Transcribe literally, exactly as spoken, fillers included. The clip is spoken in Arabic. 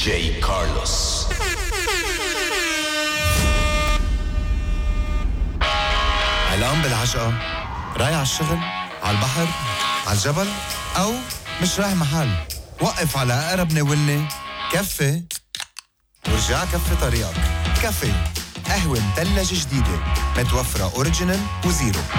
جي كارلوس. علقان بالعجقة، رايح على الشغل، على البحر، على الجبل، أو مش رايح محل. وقف على أقرب ناولني كفي ورجع كفي طريقك. كفي قهوة مثلجة جديدة متوفرة أوريجينال وزيرو.